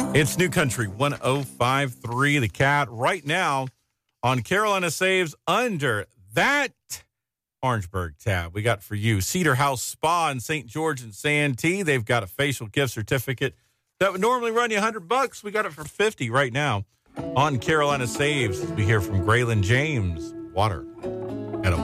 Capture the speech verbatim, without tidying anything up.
It's New Country one oh five point three, The Cat. Right now on Carolina Saves, under that Orangeburg tab, we got for you Cedar House Spa in Saint George and Santee. They've got a facial gift certificate that would normally run you one hundred bucks. We got it for fifty right now on Carolina Saves. We hear from Graylin James. Water.